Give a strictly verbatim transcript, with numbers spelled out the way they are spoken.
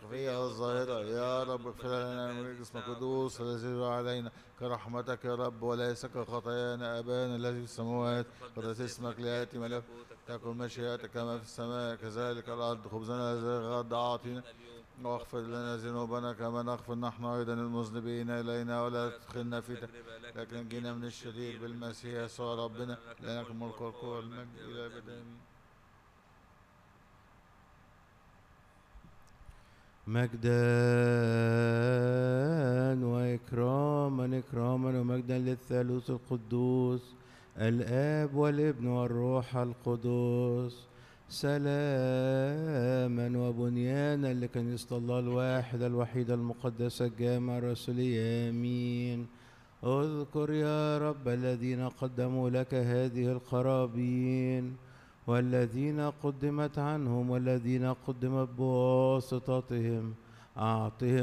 الخفية والظاهرة. يا رب اغفر لنا من اسم القدوس الذي يجري علينا كرحمتك يا رب، وليس كخطايانا. أبانا الذي في السماوات قدس اسمك، ليأتي ملكوتك، تكن مشيئتك كما في السماء كذلك الأرض. خبزنا الذي الغد أعطنا، واغفر لنا ذنوبنا كما نغفر نحن أيضا المذنبين إلينا، ولا تدخلنا في تجربة لكن نجينا من الشرير بالمسيح يسوع ربنا، لأنك الملك والقوة والمجد إلى الأبد آمين. مجدا وإكراما إكراما ومجدا للثالوث القدوس الآب والابن والروح القدس، سلاما وبنيانا لكنيسة الله الواحدة الوحيدة المقدسة الجامعة الرسولية. آمين. اذكر يا رب الذين قدموا لك هذه القرابين، والذين قدمت عنهم، والذين قدمت بواسطتهم، أعطهم